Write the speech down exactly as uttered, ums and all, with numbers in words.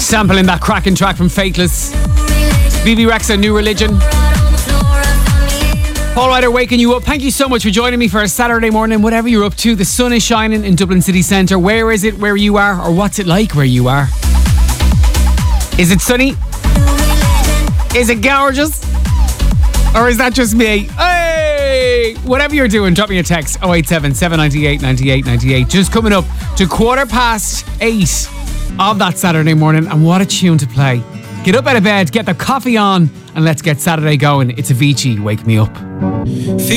Sampling that cracking track from Faithless. Bebe Rexha, New Religion. Paul Ryder waking you up. Thank you so much for joining me for a Saturday morning. Whatever you're up to, the sun is shining in Dublin City Centre. Where is it where you are, or what's it like where you are? Is it sunny? Is it gorgeous? Or is that just me? Hey! Whatever you're doing, drop me a text. oh eight seven, seven nine eight, nine eight nine eight. Just coming up to quarter past eight of that Saturday morning. And what a tune to play. Get up out of bed, get the coffee on, and let's get Saturday going. It's Avicii, Wake Me Up.